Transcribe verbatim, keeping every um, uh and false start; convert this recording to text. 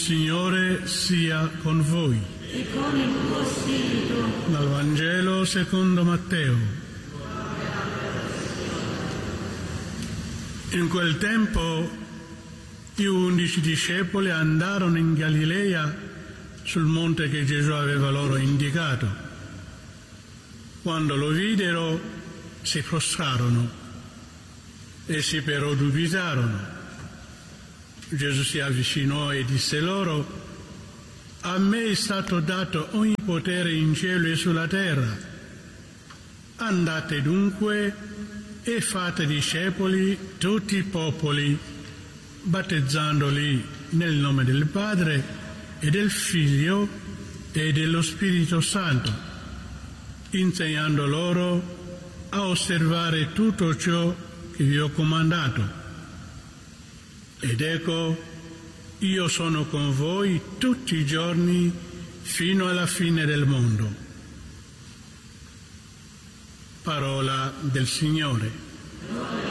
Signore sia con voi. E con il tuo spirito. Dal Vangelo secondo Matteo. In quel tempo gli undici discepoli andarono in Galilea sul monte che Gesù aveva loro indicato. Quando lo videro si prostrarono. Essi però dubitarono. Gesù si avvicinò e disse loro: a me è stato dato ogni potere in cielo e sulla terra. Andate dunque e fate discepoli tutti i popoli, battezzandoli nel nome del Padre e del Figlio e dello Spirito Santo, insegnando loro a osservare tutto ciò che vi ho comandato. Ed ecco, io sono con voi tutti i giorni fino alla fine del mondo. Parola del Signore.